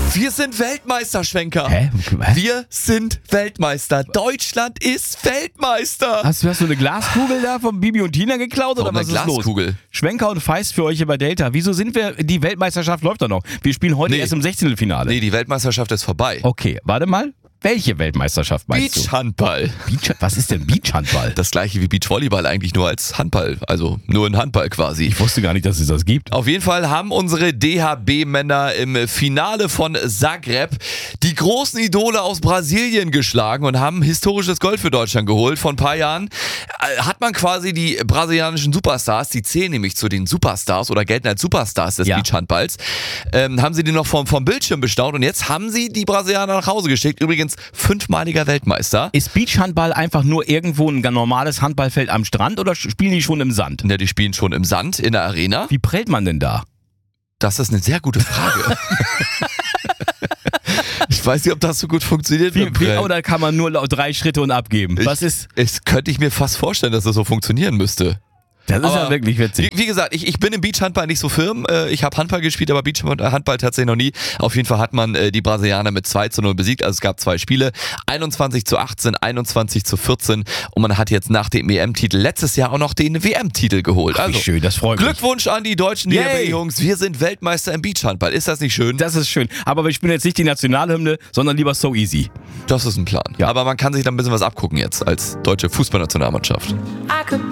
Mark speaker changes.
Speaker 1: Wir sind Weltmeister, Schwenker.
Speaker 2: Hä? Was?
Speaker 1: Wir sind Weltmeister. Deutschland ist Weltmeister.
Speaker 2: Hast du eine Glaskugel da von Bibi und Tina geklaut oder
Speaker 1: Warum
Speaker 2: was
Speaker 1: eine
Speaker 2: ist los?
Speaker 1: Glaskugel?
Speaker 2: Schwenker und Feist für euch hier bei Delta. Wieso sind wir, die Weltmeisterschaft läuft doch noch. Wir spielen heute erst im 16.
Speaker 1: Nee, die Weltmeisterschaft ist vorbei.
Speaker 2: Okay, warte mal. Welche Weltmeisterschaft meinst du?
Speaker 1: Beachhandball.
Speaker 2: Was ist denn Beachhandball?
Speaker 1: Das gleiche wie Beachvolleyball, eigentlich nur als Handball. Also nur in Handball quasi.
Speaker 2: Ich wusste gar nicht, dass es das gibt.
Speaker 1: Auf jeden Fall haben unsere DHB-Männer im Finale von Zagreb die großen Idole aus Brasilien geschlagen und haben historisches Gold für Deutschland geholt. Vor ein paar Jahren hat man quasi die brasilianischen Superstars, die zählen nämlich zu den Superstars oder gelten als Superstars des Beachhandballs, haben sie die noch vom Bildschirm bestaunt und jetzt haben sie die Brasilianer nach Hause geschickt. Übrigens 5-maliger Weltmeister.
Speaker 2: Ist Beachhandball einfach nur irgendwo ein normales Handballfeld am Strand oder spielen die schon im Sand?
Speaker 1: Ja, die spielen schon im Sand in der Arena.
Speaker 2: Wie prellt man denn da?
Speaker 1: Das ist eine sehr gute Frage. Ich weiß nicht, ob das so gut funktioniert.
Speaker 2: Oder kann man nur 3 Schritte und abgeben?
Speaker 1: Es könnte ich mir fast vorstellen, dass das so funktionieren müsste.
Speaker 2: Das ist ja wirklich witzig.
Speaker 1: Wie gesagt, ich bin im Beachhandball nicht so firm. Ich habe Handball gespielt, aber Beachhandball tatsächlich noch nie. Auf jeden Fall hat man die Brasilianer mit 2:0 besiegt. Also es gab 2 Spiele. 21:18, 21:14. Und man hat jetzt nach dem EM-Titel letztes Jahr auch noch den WM-Titel geholt.
Speaker 2: Also, wie schön, das freut mich.
Speaker 1: Glückwunsch an die deutschen DHB-Jungs. Wir sind Weltmeister im Beachhandball. Ist das nicht schön?
Speaker 2: Das ist schön. Aber wir spielen jetzt nicht die Nationalhymne, sondern lieber So Easy.
Speaker 1: Das ist ein Plan. Ja. Aber man kann sich da ein bisschen was abgucken jetzt als deutsche Fußballnationalmannschaft.